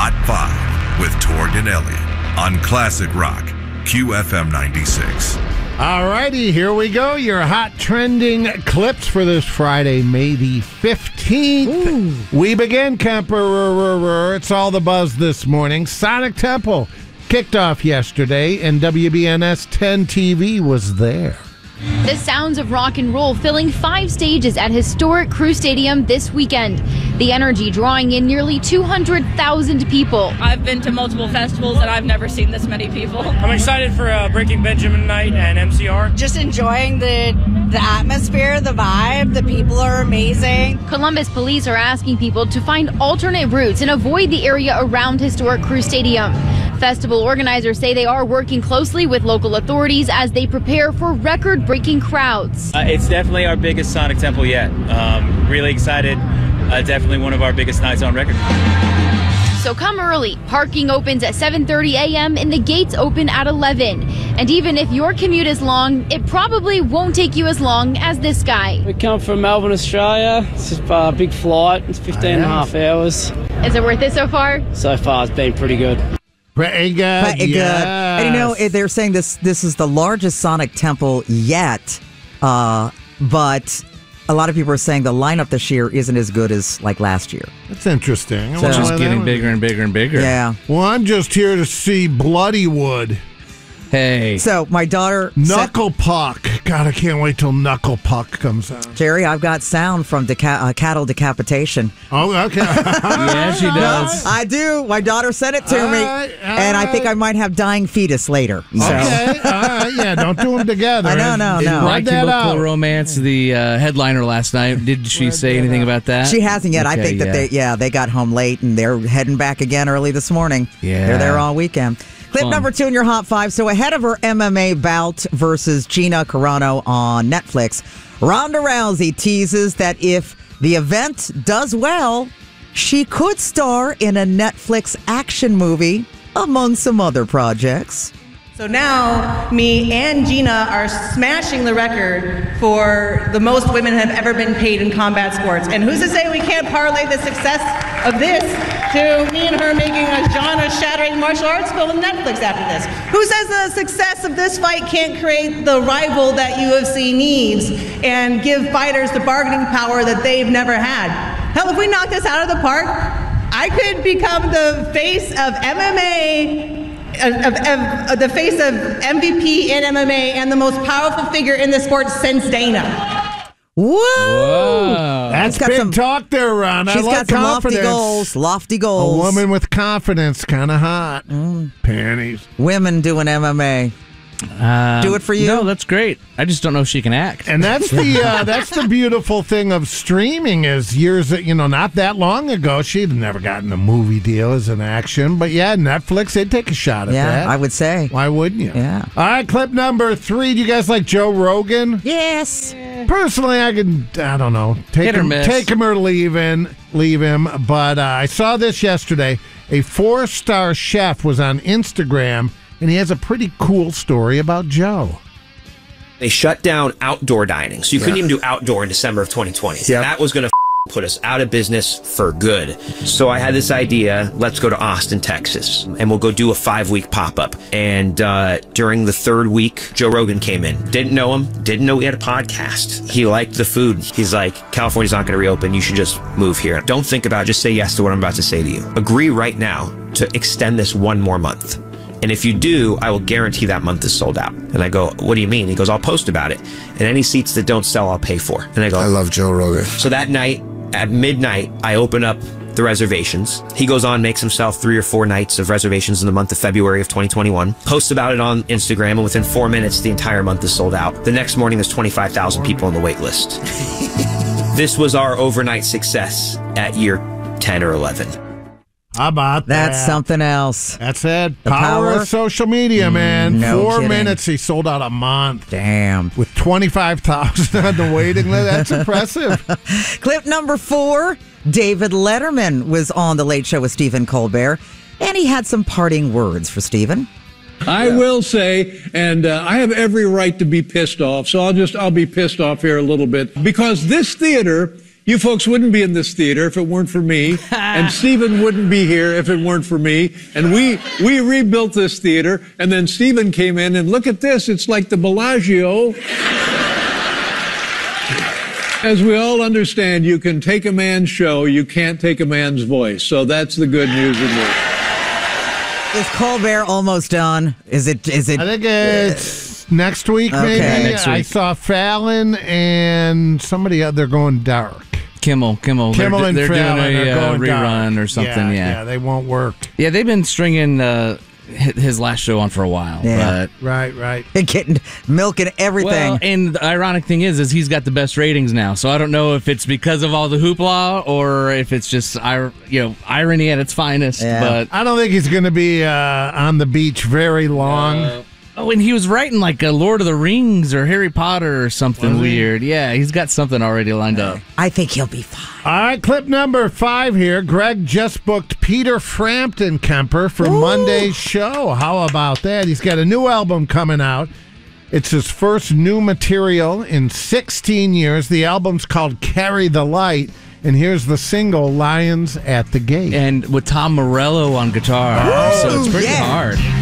Hot 5 with Torg and Elliott on Classic Rock, QFM 96. All righty, here we go. Your hot trending clips for this Friday, May the 15th. Ooh. We begin, Kemper. It's all the buzz this morning. Sonic Temple kicked off yesterday, and WBNS 10 TV was there. The sounds of rock and roll filling 5 stages at historic Crew Stadium this weekend. The energy drawing in nearly 200,000 people. I've been to multiple festivals and I've never seen this many people. I'm excited for Breaking Benjamin night and MCR. Just enjoying the atmosphere, the vibe. The people are amazing. Columbus police are asking people to find alternate routes and avoid the area around historic Crew Stadium. Festival organizers say they are working closely with local authorities as they prepare for record-breaking crowds. It's definitely our biggest Sonic Temple yet. Really excited. Definitely one of our biggest nights on record. So come early. Parking opens at 7:30 a.m. and the gates open at 11. And even if your commute is long, it probably won't take you as long as this guy. We come from Melbourne, Australia. It's just a big flight. It's 15 and a half hours. Is it worth it so far? So far, it's been pretty good. Pretty good. Yes. And you know, they're saying this is the largest Sonic Temple yet, but a lot of people are saying the lineup this year isn't as good as like last year. That's interesting. It's just getting bigger and bigger and bigger. Yeah. Well, I'm just here to see Bloodywood. Hey. So my daughter... Knuckle Puck. God, I can't wait till Knuckle Puck comes out. Jerry, I've got sound from cattle decapitation. Oh, okay. Yeah, she does. I do. My daughter sent it to me. And I think I might have dying fetus later. So. Okay. All right. Yeah, don't do them together. No. My Chemical Romance, the headliner last night, did she say anything about that? She hasn't yet. Okay, I think that they got home late and they're heading back again early this morning. Yeah. They're there all weekend. Clip number 2 in your Hot 5. So ahead of her MMA bout versus Gina Carano on Netflix, Ronda Rousey teases that if the event does well, she could star in a Netflix action movie, among some other projects. So now, me and Gina are smashing the record for the most women have ever been paid in combat sports. And who's to say we can't parlay the success of this to me and her making a genre-shattering martial arts film on Netflix after this? Who says the success of this fight can't create the rival that UFC needs and give fighters the bargaining power that they've never had? Hell, if we knock this out of the park, I could become the face of MMA, the face of MVP in MMA and the most powerful figure in the sport since Dana. Whoa. That's big talk there, Ron. She's got some lofty goals. A woman with confidence, kind of hot. Panties. Women doing MMA. Do it for you? No, that's great. I just don't know if she can act. And that's the beautiful thing of streaming is not that long ago, she'd never gotten a movie deal as an action. But yeah, Netflix, they'd take a shot at that. Yeah, I would say. Why wouldn't you? Yeah. All right, clip number 3. Do you guys like Joe Rogan? Yes. Personally, I don't know. Take him or leave him. But I saw this yesterday. A 4-star chef was on Instagram, and he has a pretty cool story about Joe. They shut down outdoor dining, so you couldn't even do outdoor in December of 2020. Yep. That was going to put us out of business for good. So I had this idea, let's go to Austin, Texas, and we'll go do a 5-week pop-up. And during the 3rd week, Joe Rogan came in. Didn't know him, didn't know he had a podcast. He liked the food. He's like, California's not going to reopen, you should just move here. Don't think about it, just say yes to what I'm about to say to you. Agree right now to extend this 1 more month. And if you do, I will guarantee that month is sold out. And I go, what do you mean? He goes, I'll post about it. And any seats that don't sell, I'll pay for. And I go, I love Joe Rogan. So that night, at midnight, I open up the reservations. He goes on, makes himself 3 or 4 nights of reservations in the month of February of 2021, posts about it on Instagram, and within 4 minutes, the entire month is sold out. The next morning, there's 25,000 people on the wait list. This was our overnight success at year 10 or 11. How about that? That's something else. That's it. Power of social media, man. No 4 kidding. minutes, he sold out a month. Damn. With 25,000 on the waiting list. That's impressive. Clip number 4. David Letterman was on The Late Show with Stephen Colbert, and he had some parting words for Stephen. I will say, and I have every right to be pissed off, so I'll be pissed off here a little bit, because this theater You folks wouldn't be in this theater if it weren't for me, and Stephen wouldn't be here if it weren't for me. And we rebuilt this theater, and then Stephen came in, and look at this. It's like the Bellagio. As we all understand, you can take a man's show, you can't take a man's voice. So that's the good news in this. Is Colbert almost done? Is it? I think it's next week, maybe. Yeah, next week. I saw Fallon and somebody else. They're going dark. Kimmel. Kimmel They're and doing Fallon are a going rerun dark. or something. Yeah, they won't work. Yeah, they've been stringing his last show on for a while. Yeah. But Right. Getting milking everything. Well, and the ironic thing is he's got the best ratings now. So I don't know if it's because of all the hoopla or if it's just irony at its finest. Yeah. But I don't think he's going to be on the beach very long. and he was writing like a Lord of the Rings or Harry Potter or something weird. Yeah, he's got something already lined up. I think he'll be fine. All right, clip number 5 here. Greg just booked Peter Frampton, Kemper, for Monday's show. How about that? He's got a new album coming out. It's his first new material in 16 years. The album's called Carry the Light. And here's the single, Lions at the Gate. And with Tom Morello on guitar. So it's pretty hard.